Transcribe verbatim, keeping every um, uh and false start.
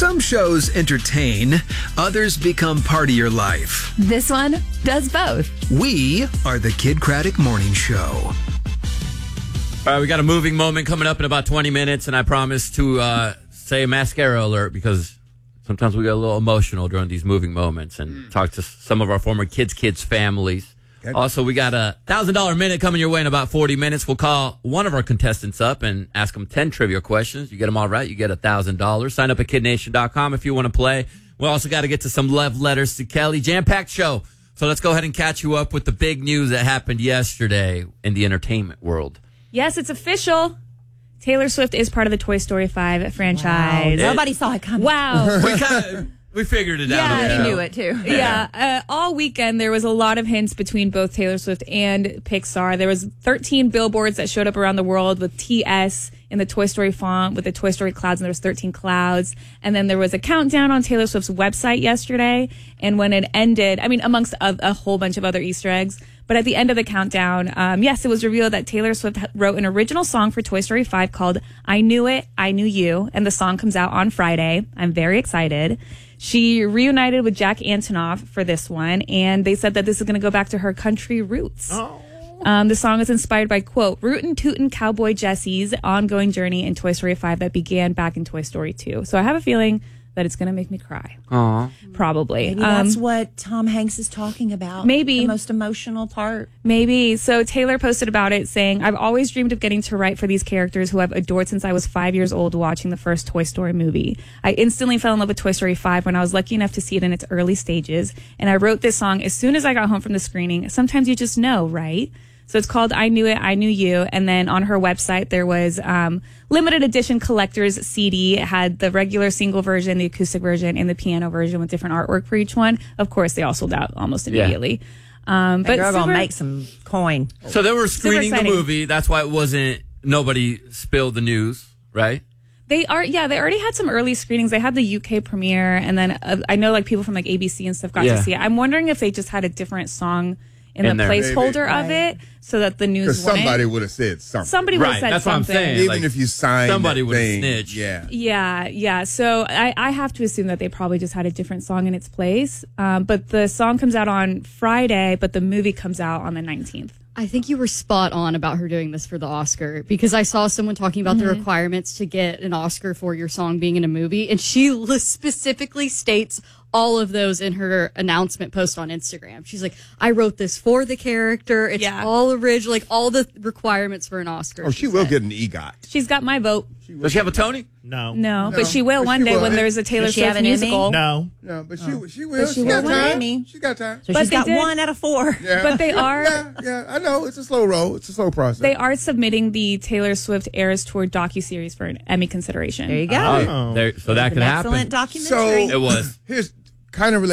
Some shows entertain, others become part of your life. This one does both. We are the Kid Craddock Morning Show. All right, we got a moving moment coming up in about twenty minutes, and I promise to uh, say mascara alert because sometimes we get a little emotional during these moving moments and talk to some of our former kids' kids' families. Okay. Also, we got a one thousand dollars minute coming your way in about forty minutes. We'll call one of our contestants up and ask them ten trivia questions. You get them all right, you get one thousand dollars. Sign up at kid nation dot com if you want to play. We also got to get to some love letters to Kelly. Jam-packed show. So let's go ahead and catch you up with the big news that happened yesterday in the entertainment world. Yes, it's official. Taylor Swift is part of the Toy Story five franchise. Wow. Nobody saw it coming. Wow. we kind of, we figured it Yeah, out. He Yeah. knew it too. Yeah, uh, all weekend there was a lot of hints between both Taylor Swift and Pixar. There was thirteen billboards that showed up around the world with T S in the Toy Story font with the Toy Story clouds, and there was thirteen clouds. And then there was a countdown on Taylor Swift's website yesterday. And when it ended, I mean, amongst a, a whole bunch of other Easter eggs, but at the end of the countdown, um, yes, it was revealed that Taylor Swift wrote an original song for Toy Story five called I Knew It, I Knew You, and the song comes out on Friday. I'm very excited. She reunited with Jack Antonoff for this one, and they said that this is going to go back to her country roots. Oh. Um, the song is inspired by, quote, rootin' tootin' cowboy Jesse's ongoing journey in Toy Story five that began back in Toy Story two. So I have a feeling that it's going to make me cry. Aww. Probably. Maybe um, that's what Tom Hanks is talking about. Maybe. The most emotional part. Maybe. So Taylor posted about it saying, I've always dreamed of getting to write for these characters who I've adored since I was five years old watching the first Toy Story movie. I instantly fell in love with Toy Story five when I was lucky enough to see it in its early stages. And I wrote this song as soon as I got home from the screening. Sometimes you just know, right? So it's called I Knew It, I Knew You. And then on her website, there was um, limited edition collector's C D. It had the regular single version, the acoustic version, and the piano version with different artwork for each one. Of course, they all sold out almost immediately. Yeah. Um, but girl super, gonna make some coin. So they were screening the movie. That's why it wasn't, nobody spilled the news, right? They are, yeah, they already had some early screenings. They had the U K premiere, and then uh, I know like people from like A B C and stuff got Yeah. to see it. I'm wondering if they just had a different song in, In the there. placeholder Maybe. of it so that the news Because wouldn't. somebody would have said something. Somebody would have Right, said that's what I'm something. saying. Even like, if you signed somebody that would've thing, snitched. Yeah. Yeah, yeah. So I, I have to assume that they probably just had a different song in its place. Um, but the song comes out on Friday, but the movie comes out on the nineteenth. I think you were spot on about her doing this for the Oscar because I saw someone talking about Mm-hmm. the requirements to get an Oscar for your song being in a movie, and she li- specifically states all of those in her announcement post on Instagram. She's like, I wrote this for the character. It's Yeah. all original, like all the requirements for an Oscar. Oh, she will get an EGOT. She's got my vote. Does she have a Tony? No. No, No, but she will but one she day will. when there's a Taylor Does she Swift have an Emmy? musical. No. No, but she she will. But She she got will win an time. Emmy. She got time. So But she's they got did- one out of four. Yeah. But they are Yeah, yeah, I know. It's a slow roll. It's a slow process. they are submitting the Taylor Swift Eras Tour docuseries for an Emmy consideration. There you go. Oh, there, so that An could happen. excellent documentary. So It was. Here's kind of related.